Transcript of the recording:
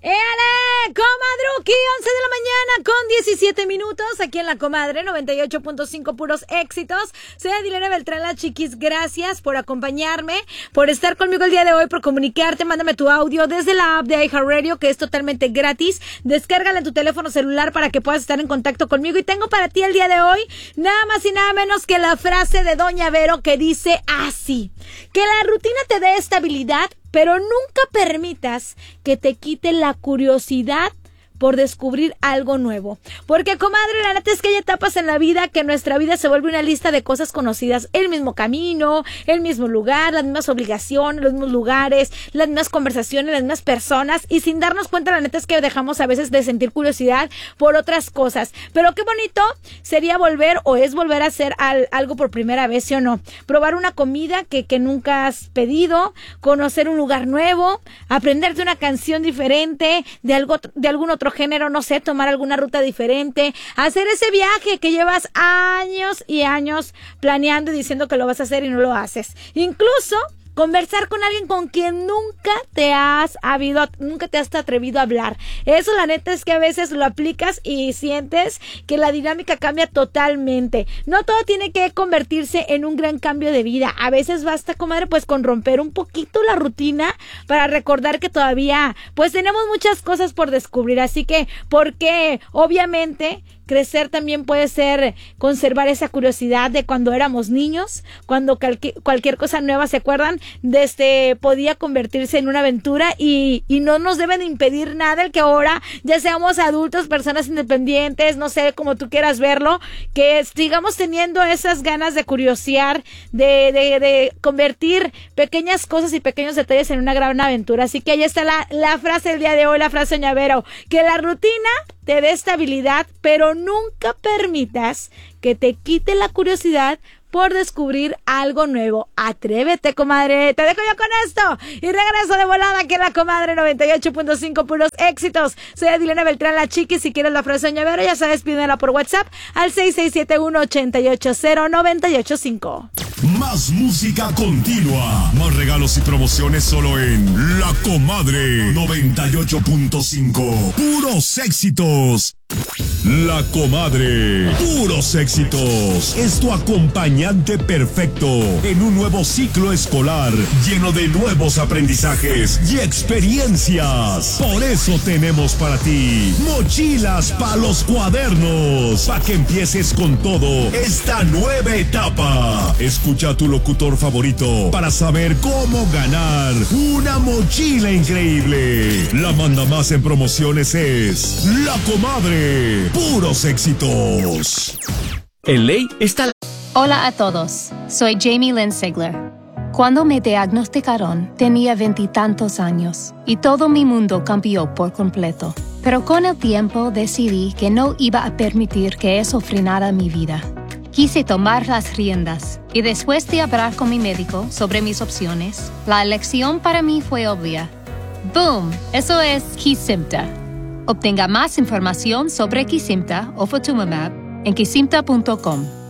¡Éale! Comadruki, 11 de la mañana con 17 minutos, aquí en La Comadre, 98.5 puros éxitos. Soy Adilena Beltrán, la chiquis, gracias por acompañarme, por estar conmigo el día de hoy, por comunicarte. Mándame tu audio desde la app de iHeartRadio, que es totalmente gratis. Descárgala en tu teléfono celular para que puedas estar en contacto conmigo. Y tengo para ti el día de hoy, nada más y nada menos que la frase de Doña Vero, que dice así: que la rutina te dé estabilidad, pero nunca permitas que te quite la curiosidad por descubrir algo nuevo. Porque, comadre, la neta es que hay etapas en la vida que nuestra vida se vuelve una lista de cosas conocidas. El mismo camino, el mismo lugar, las mismas obligaciones, los mismos lugares, las mismas conversaciones, las mismas personas. Y sin darnos cuenta, la neta es que dejamos a veces de sentir curiosidad por otras cosas. Pero qué bonito sería volver a hacer algo por primera vez, ¿sí o no? Probar una comida que nunca has pedido, conocer un lugar nuevo, aprenderte una canción diferente, de algún otro género, no sé, tomar alguna ruta diferente, hacer ese viaje que llevas años y años planeando y diciendo que lo vas a hacer y no lo haces. Incluso conversar con alguien con quien nunca te has atrevido a hablar. Eso, la neta, es que a veces lo aplicas y sientes que la dinámica cambia totalmente. No todo tiene que convertirse en un gran cambio de vida. A veces basta, comadre, pues con romper un poquito la rutina para recordar que todavía pues tenemos muchas cosas por descubrir. Así que, porque obviamente crecer también puede ser conservar esa curiosidad de cuando éramos niños, cuando cualquier cosa nueva, ¿se acuerdan? Podía convertirse en una aventura y no nos deben impedir nada el que ahora ya seamos adultos, personas independientes, no sé, como tú quieras verlo, que sigamos teniendo esas ganas de curiosear, de convertir pequeñas cosas y pequeños detalles en una gran aventura. Así que ahí está la frase del día de hoy, la frase Doña Vero: que la rutina te dé estabilidad, pero nunca permitas que te quite la curiosidad por descubrir algo nuevo. Atrévete, comadre. Te dejo yo con esto y regreso de volada aquí en La Comadre, 98.5 puros éxitos. Soy Adilena Beltrán, la chiqui. Si quieres la frase Doña Vero, ya sabes, pídela por WhatsApp al 6671-880-985. Más música continua, más regalos y promociones solo en La Comadre 98.5. Puros éxitos. La Comadre, puros éxitos, es tu acompañante perfecto en un nuevo ciclo escolar lleno de nuevos aprendizajes y experiencias. Por eso tenemos para ti mochilas para los cuadernos, para que empieces con todo esta nueva etapa. Escucha a tu locutor favorito para saber cómo ganar una mochila increíble. La manda más en promociones es La Comadre, puros éxitos. En ley está... Hola a todos, soy Jamie Lynn Sigler. Cuando me diagnosticaron, tenía 20 y tantos años y todo mi mundo cambió por completo. Pero con el tiempo decidí que no iba a permitir que eso frenara mi vida. Quise tomar las riendas y después de hablar con mi médico sobre mis opciones, la elección para mí fue obvia. ¡Boom! Eso es Kesimpta. Obtenga más información sobre Kesimpta o Ofatumumab en kesimpta.com.